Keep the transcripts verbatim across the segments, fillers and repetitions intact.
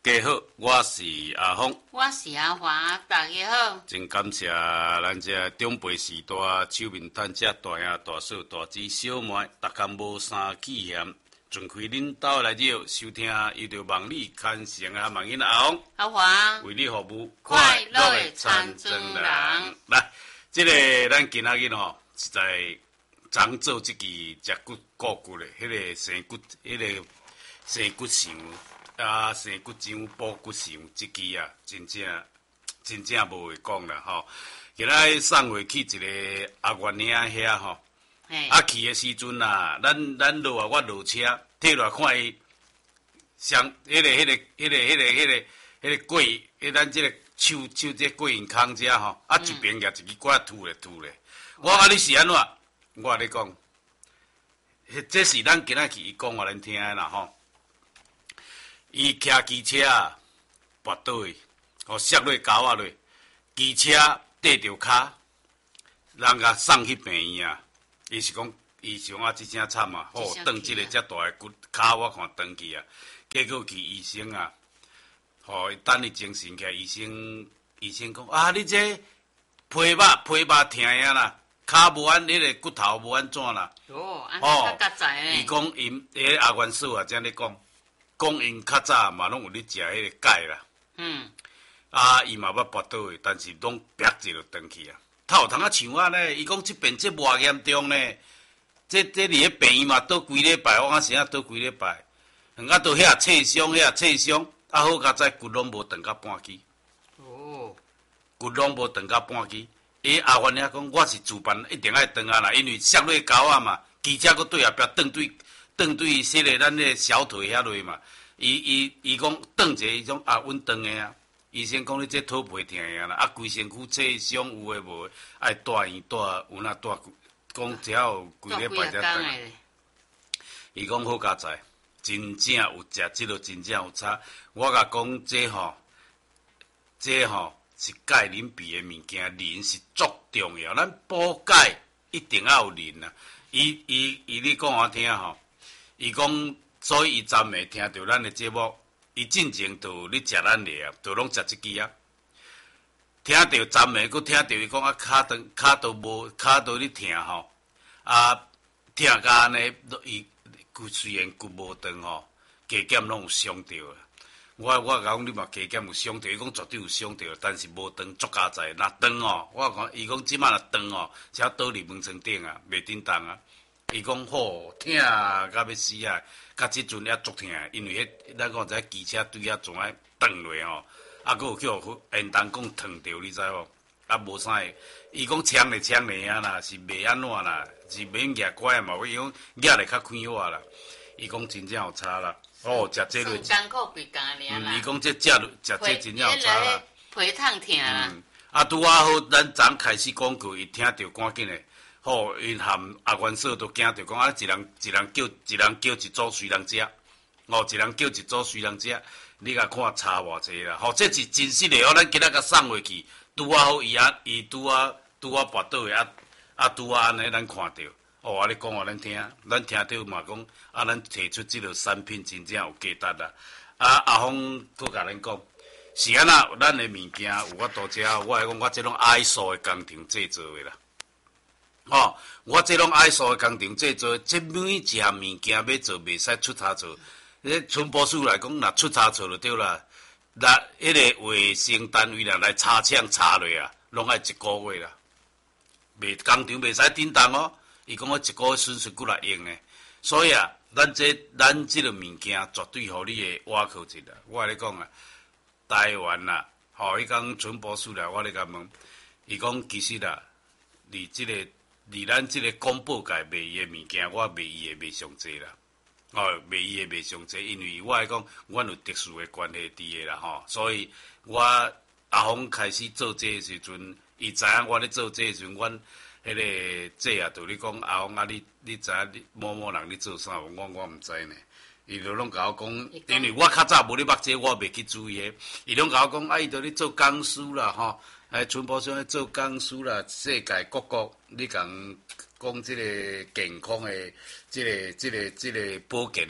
家好，我是阿峰， 我是阿华，大家好。 真感谢咱这长辈时代手面探这大兄、大嫂、大姊、小妹，逐工无三气嫌，尽开恁兜来了收听，伊就望你牵成啊，望因阿峰、 阿华为你服务， 快乐的传真人。 来，这个咱今仔日吼，实在常做这支食骨固骨的，迄、那个生骨，迄、那个生骨肠。啊，生骨肠、补骨肠，这支啊，真正真正无话讲啦吼。今仔送回去一个阿元岭遐吼，啊去的时阵啊，咱咱落啊，我落车，退落看伊，上迄、那个、迄、那个、迄、那个、迄、那个、迄、那个、迄个柜，迄咱这个手手这柜员空遮吼，啊一边夹一支管吐咧吐咧。我啊，你是安怎？我甲你讲，这是咱今仔去伊讲互咱听的啦吼。伊骑机车啊，跋倒去，互摔落沟仔落，机车缀着骹，人甲送去病院啊。伊是讲，伊是讲啊，即正惨啊，吼，断即个遮大个骨骹，我看断去啊。结果去医生啊，吼，等伊精神起来，医生医生讲啊，你这皮肉皮肉疼呀啦，骹无安，迄个骨头无安怎啦？ 哦，安尼较较在呢。 伊讲因迄阿元嫂啊，这样咧讲。讲因较早嘛拢有咧食迄个钙啦，嗯，啊伊嘛捌跋倒去，但是拢啪一就断去啊。他有通啊像我呢，伊讲即边即偌严重呢，这这伫咧病院嘛倒几礼拜，我讲是啊倒几礼拜，啊倒遐刺伤遐刺伤，啊好佳哉骨拢无断到半支，哦，骨拢无断到半支。伊阿元遐讲我是自办一定爱断啊啦，因为摔落沟啊嘛，机车佫对后壁断对。断对说个咱个小腿遐落嘛，伊伊伊讲断者伊种啊稳断的啊，医生讲你这肚皮疼呀啦，啊规身躯刺伤有诶无诶，爱住院住有哪住，讲只要几礼拜才断。伊讲好佳哉，真正有食，即落真正有差。我甲讲这吼，这吼是钙磷比诶物件，磷是足重要，咱补钙一定要有磷啊。伊伊伊你讲我听吼。伊讲，所以伊昨暝听到咱的节目，伊进前就咧食咱的啊，就拢食即支啊。听到昨暝，佮听到伊讲啊，骹长骹都无骹都咧疼吼，啊疼甲安尼，伊骨虽然骨无断吼，加减拢有伤着啦。我我讲你嘛加减有伤着，伊讲绝对有伤着，但是无断足加在，若断哦，我讲伊讲即摆若断哦，只要倒伫门床顶啊，袂叮当啊。伊讲好疼甲要死啊！甲即阵也足疼，因为迄咱讲在机车对遐从爱断落吼，啊，佫有叫因当讲烫着，你知无？啊，无啥个，伊讲枪咧枪咧啊啦，是袂安怎啦，是免夹乖嘛，伊讲夹咧较快活啦。伊讲真正有差啦，哦，食这类。 艰苦贵干尔啦。 伊讲这食食这真正有差啦。 皮烫疼啦。 啊，拄啊好，咱昨开始讲过，伊听着赶紧诶。吼，因含阿元嫂都惊着讲啊，一人一人叫一人叫一组随人食，哦，一人叫一组随人食，你甲看差偌济啦。吼，这是真实的哦，咱今仔甲送回去，拄啊好伊啊，伊拄啊拄啊跋倒的啊啊拄啊安尼咱看着，哦，啊你讲互咱听，咱听着嘛讲，啊咱提出即个产品真正有价值啦。啊阿峰佫甲咱讲，是安那咱的物件有法度食，我来讲我即种爱素的工厂制作的啦。哦，我这拢爱素的工厂制作，这每一项物件要做，袂使出差错。迄纯保守来讲，若出差错就对啦。那迄个卫生单位啦来查厂查落啊，拢爱一个月啦。袂工厂袂使叮当哦，伊讲我一个月损失过来用呢。所以啊，咱这咱这个物件绝对互你的挖口一啦。我跟你讲啊，台湾啦，吼，伊讲纯保守啦，我咧甲问，伊讲其实啦，你这个。伫咱即个广播界卖伊诶物件，我卖伊诶卖上济啦，哦，卖伊诶卖上济，因为我来讲，阮有特殊诶关系伫诶啦吼，所以我阿峰开始做这诶时阵，伊知影我咧做这诶时阵，阮迄个这啊，就你讲阿峰啊，你你知影你某某人咧做啥无？我我毋知呢。伊就拢甲我讲，因为我较早无咧捌这，我袂去注意诶。伊拢甲我讲，啊，伊就咧做工师啦吼。哎，全部上咧做工师啦，世界各国你讲讲即个健康诶，即个即个即个保健诶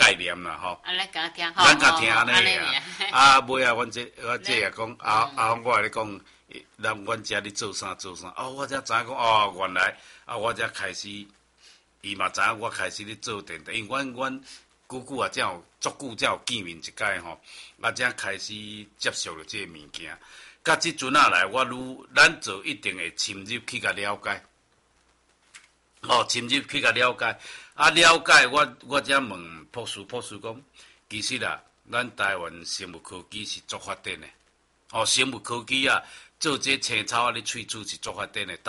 概念啦吼。 安尼甲听， 咱甲听安尼啊。啊，尾啊，阮这我这也讲啊啊，我来讲，咱阮遮咧做啥做啥。哦，我才知影讲哦，原来啊，我才开始，伊嘛知影我开始咧做电台，因为阮阮久久啊，才有足久才有见面一摆吼，啊，才开始接受了这个物件。甲即阵啊来，我愈咱就一定会深入去甲了解。哦，深入去甲了解，啊了解我我才问博士，博士讲，其实啦，咱台湾生物科技是足发展的。哦，生物科技啊，做这青草啊，咧萃取是足发展的。